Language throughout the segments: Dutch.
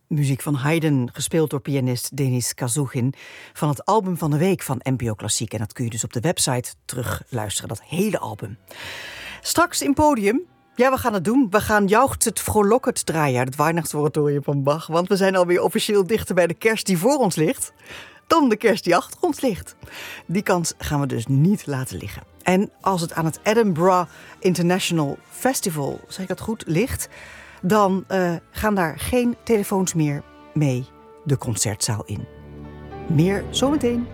Muziek van Haydn, gespeeld door pianist Denis Kazugin, van het album van de week van NPO Klassiek. En dat kun je dus op de website terugluisteren, dat hele album. Straks in Podium. Ja, we gaan het doen. We gaan Jauchzet Frohlocket draaien uit het Weihnachtsoratorium van Bach. Want we zijn alweer officieel dichter bij de kerst die voor ons ligt dan de kerst die achter ons ligt. Die kans gaan we dus niet laten liggen. En als het aan het Edinburgh International Festival, zeg ik dat goed, ligt, dan gaan daar geen telefoons meer mee de concertzaal in. Meer zometeen.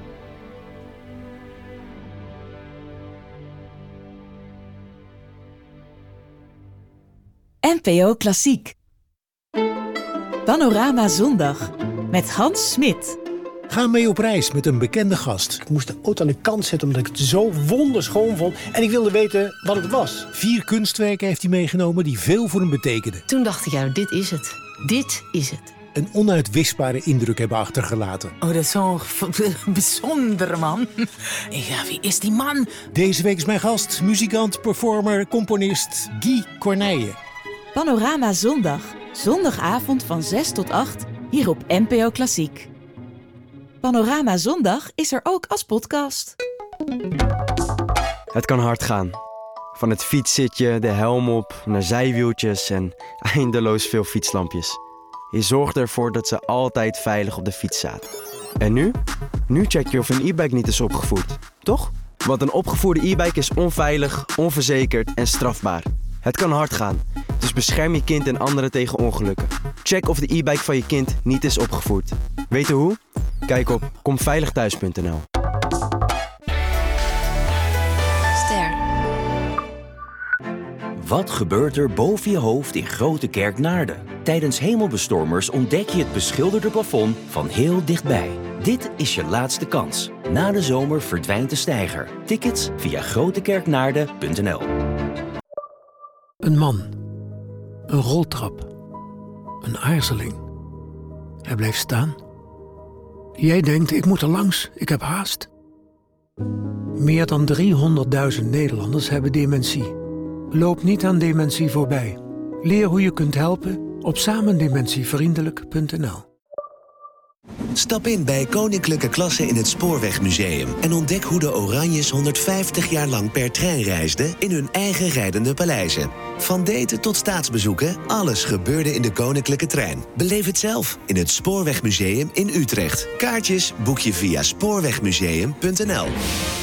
NPO Klassiek. Panorama Zondag met Hans Smit. Ga mee op reis met een bekende gast. Ik moest de auto aan de kant zetten omdat ik het zo wonderschoon vond. En ik wilde weten wat het was. 4 kunstwerken heeft hij meegenomen die veel voor hem betekenden. Toen dacht ik, ja, dit is het. Dit is het. Een onuitwisbare indruk hebben achtergelaten. Oh, dat is zo'n bijzondere man. Ja, wie is die man? Deze week is mijn gast, muzikant, performer, componist Guy Corneille. Panorama Zondag. Zondagavond van 6 tot 8 hier op NPO Klassiek. Panorama Zondag is er ook als podcast. Het kan hard gaan. Van het fietszitje, de helm op, naar zijwieltjes en eindeloos veel fietslampjes. Je zorgt ervoor dat ze altijd veilig op de fiets zaten. En nu? Nu check je of een e-bike niet is opgevoerd, toch? Want een opgevoerde e-bike is onveilig, onverzekerd en strafbaar. Het kan hard gaan, dus bescherm je kind en anderen tegen ongelukken. Check of de e-bike van je kind niet is opgevoerd. Weten hoe? Kijk op komveiligthuis.nl. Ster. Wat gebeurt er boven je hoofd in Grote Kerk Naarden? Tijdens hemelbestormers ontdek je het beschilderde plafond van heel dichtbij. Dit is je laatste kans. Na de zomer verdwijnt de steiger. Tickets via grotekerknaarden.nl. Een man. Een roltrap. Een aarzeling. Hij blijft staan. Jij denkt, ik moet er langs, ik heb haast. Meer dan 300.000 Nederlanders hebben dementie. Loop niet aan dementie voorbij. Leer hoe je kunt helpen op samendementievriendelijk.nl. Stap in bij Koninklijke Klasse in het Spoorwegmuseum en ontdek hoe de Oranjes 150 jaar lang per trein reisden in hun eigen rijdende paleizen. Van daten tot staatsbezoeken, alles gebeurde in de Koninklijke Trein. Beleef het zelf in het Spoorwegmuseum in Utrecht. Kaartjes boek je via spoorwegmuseum.nl.